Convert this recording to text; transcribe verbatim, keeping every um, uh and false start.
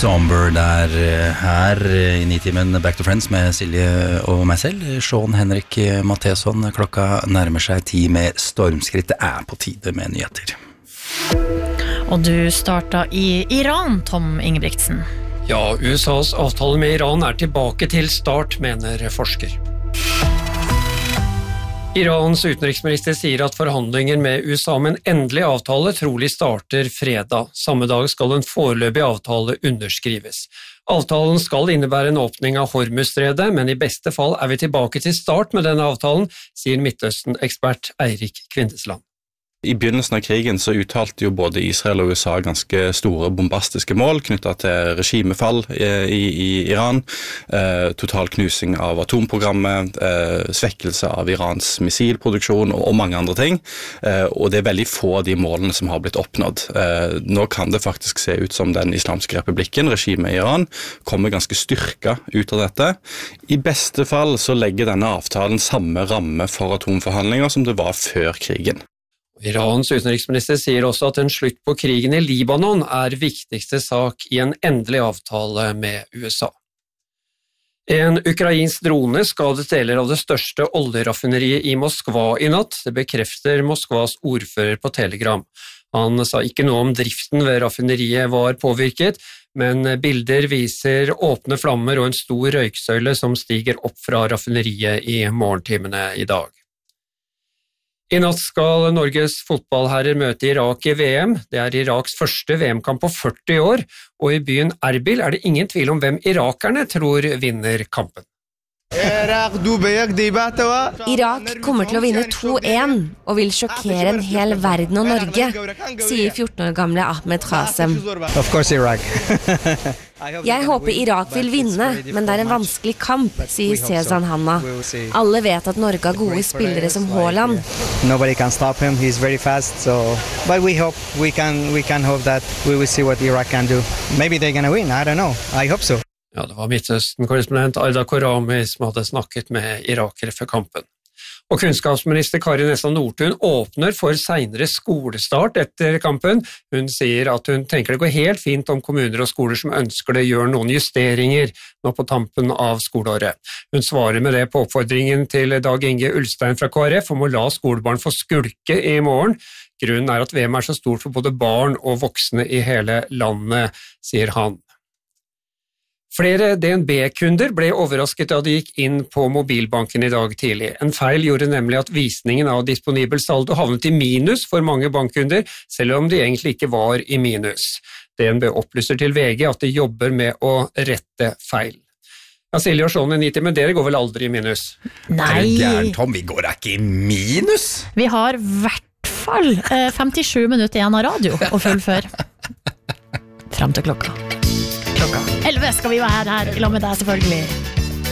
Songbird er her i Nitimen Back to Friends med Silje og meg selv, Sean Henrik Matheson. Klokka nærmer seg ti med stormskritt. Det er på tide med nyheter. Og du startet i Iran, Tom Ingebrigtsen. Ja, U S A's avtale med Iran er tilbake til start, mener forsker. Irans utenriksminister sier at forhandlinger med U S A om en endelig avtale trolig starter fredag. Samme dag skal en foreløpig avtale underskrives. Avtalen skal innebære en åpning av Hormuzstredet, men i beste fall er vi tilbake til start med denne avtalen, sier Midtøsten-ekspert Eirik Kvindesland. I begynnelsen av krigen så uttalte jo både Israel og U S A ganske store bombastiske mål knyttet til regimefall i, i Iran, eh, total knusing av atomprogrammet, eh, svekkelse av Irans missilproduksjon og, og mange andre ting. Eh, og det er veldig få av de målene som har blitt oppnådd. Eh, nå kan det faktisk se ut som den islamske republikken, regimet i Iran, kommer ganske styrka ut av dette. I beste fall så legger denne avtalen samme ramme for atomforhandlinger som det var før krigen. Irans utenriksminister sier også at en slutt på krigen i Libanon er viktigste sak i en endelig avtale med U S A. En ukrainsk drone skadet deler av det største oljeraffineriet i Moskva i natt. Det bekrefter Moskvas ordfører på Telegram. Han sa ikke noe om driften ved raffineriet var påvirket, men bilder viser åpne flammer og en stor røyksøyle som stiger opp fra raffineriet i morgentimene i dag. I natt skal Norges fotballherrer møte Irak i V M. Det er Iraks første V M-kamp på førti år, og i byen Erbil er det ingen tvil om hvem irakerne tror vinner kampen. Irak kommer til å vinne to én og vil sjokkere en hel verden og Norge, sier fjorten år gamle Ahmed Khasem. Of course Iraq. Jeg håper Irak vil vinne, men det er en vanskelig kamp, sier Sezan Hanna. Alle vet at Norge har gode spillere som Haaland. Nobody can stop him. He's very fast. So, but we hope we can we can hope that we will see what Iraq can do. Maybe they're going to win. I don't know. I hope so. Ja, det var Midtøsten-korrespondent Aida Korami som hadde snakket med irakere for kampen. Og kunnskapsminister Kari Nessa Nordtun åpner for senere skolestart etter kampen. Hun sier at hun tenker det går helt fint om kommuner og skoler som ønsker det gjør noen justeringer nå på tampen av skoleåret. Hun svarer med det på oppfordringen til Dag Inge Ulstein fra K R F om å la skolebarn få skulke i morgen. Grunnen er at V M er så stort for både barn og voksne i hele landet, sier han. Flere D N B-kunder ble overrasket da de gikk inn på mobilbanken i dag tidlig. En feil gjorde nemlig at visningen av disponibel saldo havnet i minus for mange bankkunder, selv om de egentlig ikke var i minus. D N B opplyser til V G at de jobber med å rette feil. Ja, Silje og Sean i Niti, men dere går vel aldri i minus? Nei. Er du gæren, Tom? Vi går ikke i minus? Vi har i hvert fall eh, femtisju minutter igjen av radio å fullføre. Frem til klokka. Klokka elleve skal vi være her i lag med deg, selvfølgelig.